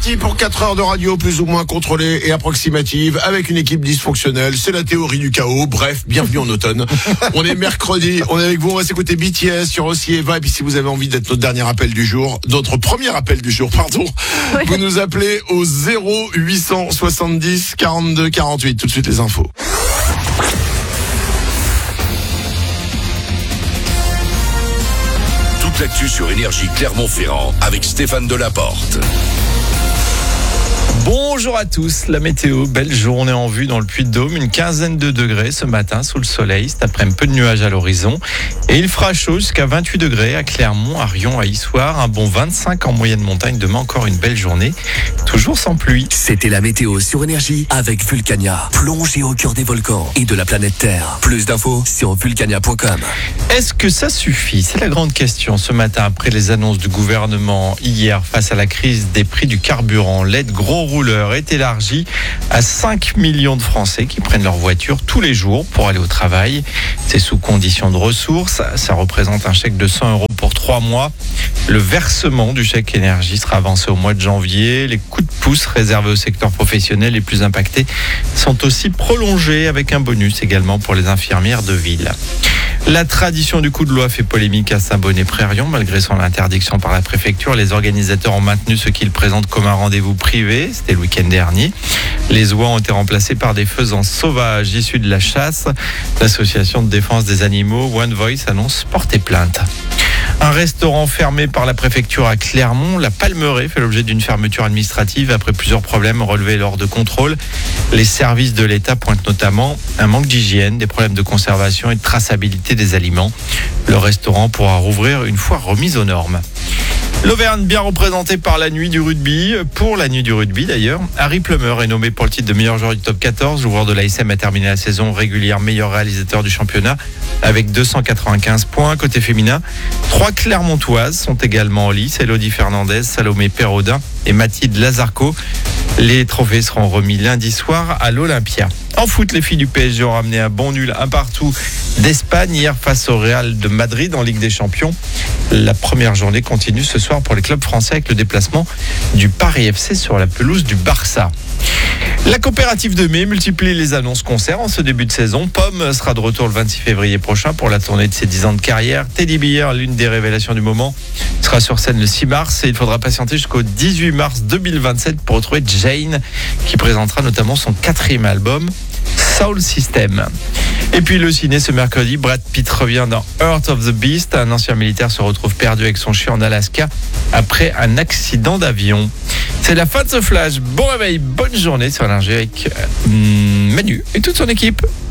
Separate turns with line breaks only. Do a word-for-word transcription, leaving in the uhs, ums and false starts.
Pour quatre heures de radio plus ou moins contrôlée et approximative avec une équipe dysfonctionnelle, c'est la théorie du chaos. Bref, bienvenue en automne. On est mercredi, on est avec vous, on va s'écouter B T S sur aussi Eva. Et puis si vous avez envie d'être notre dernier appel du jour, notre premier appel du jour, pardon, oui. Vous nous appelez au zéro huit cent soixante-dix quarante-deux quarante-huit. Tout de suite les infos.
Toute l'actu sur Énergie Clermont-Ferrand avec Stéphane Delaporte.
Bonjour à tous, la météo, belle journée en vue dans le Puy-de-Dôme, une quinzaine de degrés ce matin sous le soleil, cet après-midi peu de nuages à l'horizon et il fera chaud jusqu'à vingt-huit degrés à Clermont, à Rion, à Issoire, un bon vingt-cinq en moyenne montagne, demain encore une belle journée, toujours sans pluie.
C'était la météo sur Énergie avec Vulcania, plongée au cœur des volcans et de la planète Terre. Plus d'infos sur vulcania point com.
Est-ce que ça suffit? C'est la grande question ce matin après les annonces du gouvernement hier face à la crise des prix du carburant. L'aide gros rouleur est élargie à cinq millions de Français qui prennent leur voiture tous les jours pour aller au travail. C'est sous condition de ressources. Ça représente un chèque de cent euros pour trois mois. Le versement du chèque énergie sera avancé au mois de janvier. Les coups de pouce réservés au secteur professionnel les plus impactés sont aussi prolongés avec un bonus également pour les infirmières de ville. La tradition du coup de loi fait polémique à Saint-Bonnet-Près-Rion. Malgré son interdiction par la préfecture, les organisateurs ont maintenu ce qu'ils présentent comme un rendez-vous privé. C'était le week-end dernier. Les oies ont été remplacées par des faisans sauvages issus de la chasse. L'association de défense des animaux One Voice annonce porter plainte. Un restaurant fermé par la préfecture à Clermont, la Palmeraie, fait l'objet d'une fermeture administrative après plusieurs problèmes relevés lors de contrôles. Les services de l'État pointent notamment un manque d'hygiène, des problèmes de conservation et de traçabilité des aliments. Le restaurant pourra rouvrir une fois remis aux normes. L'Auvergne bien représentée par la nuit du rugby. Pour la nuit du rugby d'ailleurs, Harry Plummer est nommé pour le titre de meilleur joueur du top quatorze. Le joueur de l'A S M a terminé la saison régulière meilleur réalisateur du championnat avec deux cent quatre-vingt-quinze points. Côté féminin, trois Clermontoises sont également en lice. Elodie Fernandez, Salomé Perraudin et Mathilde Lazarco. Les trophées seront remis lundi soir à l'Olympia. En foot, les filles du P S G ont ramené un bon nul un partout d'Espagne hier face au Real de Madrid en Ligue des Champions. La première journée continue ce soir pour les clubs français avec le déplacement du Paris F C sur la pelouse du Barça. La coopérative de mai multiplie les annonces concerts en ce début de saison. Pomme sera de retour le vingt-six février prochain pour la tournée de ses dix ans de carrière. Teddy Bear, l'une des révélations du moment, sera sur scène le six mars et il faudra patienter jusqu'au dix-huit mars deux mille vingt-sept pour retrouver Jane qui présentera notamment son quatrième album Soul System. Et puis le ciné ce mercredi, Brad Pitt revient dans Heart of the Beast. Un ancien militaire se retrouve perdu avec son chien en Alaska après un accident d'avion. C'est la fin de ce flash. Bon réveil, bonne journée sur Énergie avec euh, Manu et toute son équipe.